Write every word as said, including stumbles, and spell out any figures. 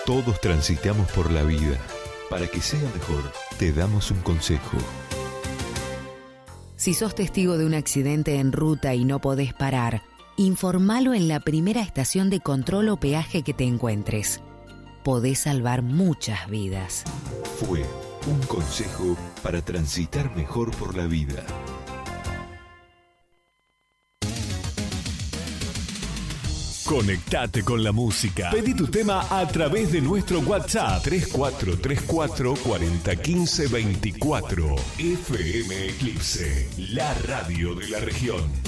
Todos transitamos por la vida. Para que sea mejor, te damos un consejo. Si sos testigo de un accidente en ruta y no podés parar, informalo en la primera estación de control o peaje que te encuentres. Podés salvar muchas vidas. Fue un consejo para transitar mejor por la vida. Conectate con la música. Pedí tu tema a través de nuestro WhatsApp tres cuatro tres cuatro, cuatro cero uno cinco, dos cuatro. F M Eclipse, la radio de la región.